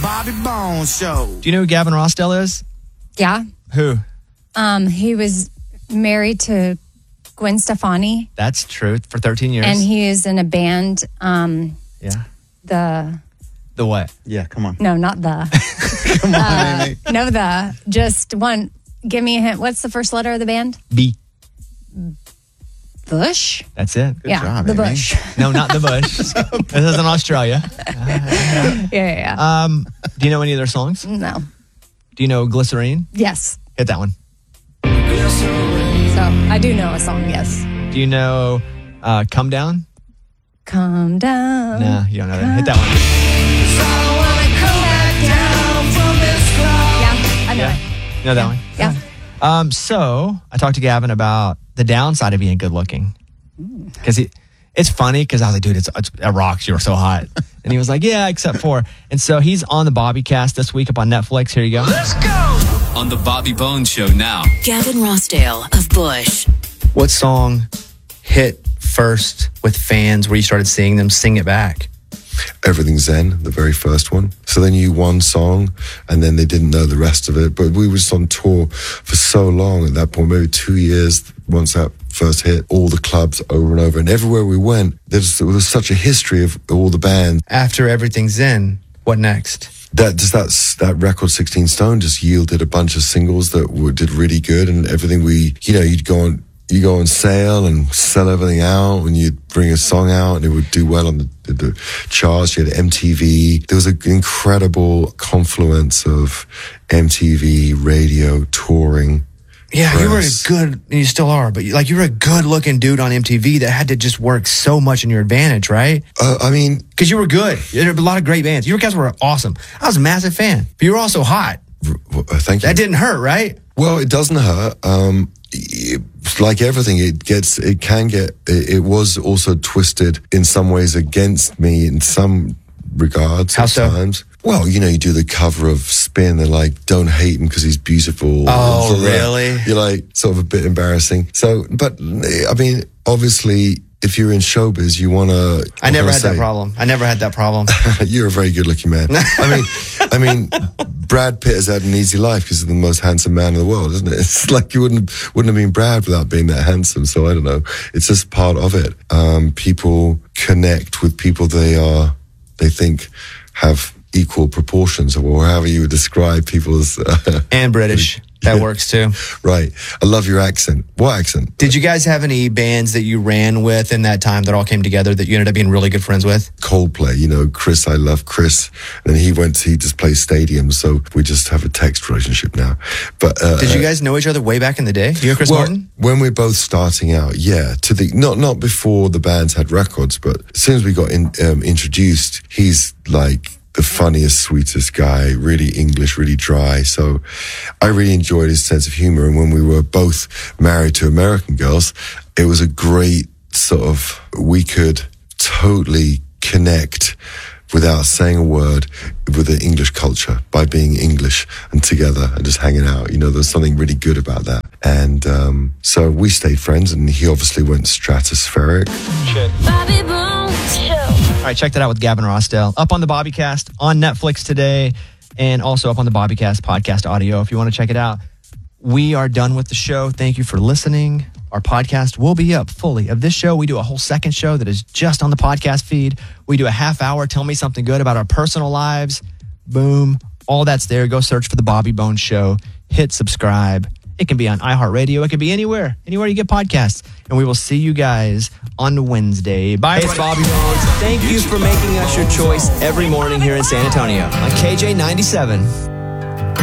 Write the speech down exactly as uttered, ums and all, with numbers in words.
Bobby Bones Show. Do you know who Gavin Rossdale is? Yeah. Who? Um, he was married to Gwen Stefani. That's true, for thirteen years. And he is in a band. Um, yeah. The... The what? Yeah, come on. No, not the. Come on, uh, Amy. No, the. Just one. Give me a hint. What's the first letter of the band? B. Bush? That's it. yeah, job, the Amy. Bush. No, not the Bush. This is in Australia. yeah, yeah, yeah. Um, do you know any of their songs? No. Do you know Glycerine? Yes. Hit that one. So I do know a song, yes. Do you know uh, Come Down? Come down. No, you don't know that. Hit that one. Yeah, I know Yeah. it. You know that one? Yeah. Um, so I talked to Gavin about the downside of being good looking. Because he, it's funny because I was like, dude, it's, it's it rocks. You're so hot. And he was like, yeah, except for. And so he's on the Bobby Cast this week up on Netflix. Here you go. Let's go! On the Bobby Bones Show now. Gavin Rossdale of Bush. What song hit first with fans where you started seeing them sing it back? Everything Zen, the very first one. So they knew one song and then they didn't know the rest of it. But we were just on tour for so long at that point, maybe two years once that first hit, all the clubs over and over. And everywhere we went, there was, there was such a history of all the bands. After Everything's Zen, what next? That just that that record sixteen Stone just yielded a bunch of singles that were, did really good, and everything we, you know, you'd go on, you go on sale and sell everything out, and you'd bring a song out and it would do well on the, the, the charts. You had M T V. There was an incredible confluence of M T V, radio, touring. Yeah, press. you were a good, and you still are, but like you were a good looking dude on M T V that had to just work so much in your advantage, right? Uh, I mean, because you were good. There were a lot of great bands. You guys were awesome. I was a massive fan, but you were also hot. Uh, thank you. That didn't hurt, right? Well, it doesn't hurt. Um, it, like everything, it gets, it can get, it, it was also twisted in some ways against me in some regards. How at so? Times. Well, you know, you do the cover of Spin, they're like, don't hate him because he's beautiful. Oh, So really? You're like, sort of a bit embarrassing. So, but, I mean, obviously, if you're in showbiz, you want to... I never had that problem. I never had that problem. You're a very good-looking man. I mean, I mean, Brad Pitt has had an easy life because he's the most handsome man in the world, isn't it? It's like you wouldn't wouldn't have been Brad without being that handsome. So I don't know. It's just part of it. Um, people connect with people they are, they think have equal proportions, or however you would describe people as. Uh, and British. That yeah. works too. Right. I love your accent. What accent? Did you guys have any bands that you ran with in that time that all came together that you ended up being really good friends with? Coldplay, you know, Chris, I love Chris. And he went to, he just plays stadiums, so we just have a text relationship now. But uh, Did you guys know each other way back in the day? You and Chris well, Martin? When we're both starting out, yeah. To the not not before the bands had records, but as soon as we got in, um, introduced, he's like the funniest, sweetest guy, really English, really dry. So I really enjoyed his sense of humor. And when we were both married to American girls, it was a great sort of, we could totally connect without saying a word with the English culture by being English and together and just hanging out. You know, there's something really good about that. And um, so we stayed friends, and he obviously went stratospheric. Shit. Bobby Bones Show. All right, check that out with Gavin Rossdale. Up on the Bobbycast on Netflix today, and also up on the Bobbycast podcast audio if you want to check it out. We are done with the show. Thank you for listening. Our podcast will be up fully. Of this show, we do a whole second show that is just on the podcast feed. We do a half hour, tell me something good about our personal lives. Boom. All that's there. Go search for the Bobby Bones Show. Hit subscribe. It can be on iHeartRadio. It can be anywhere, anywhere you get podcasts. And we will see you guys on Wednesday. Bye. It's Bobby Bones. Thank you for making us your choice every morning here in San Antonio on K J ninety-seven.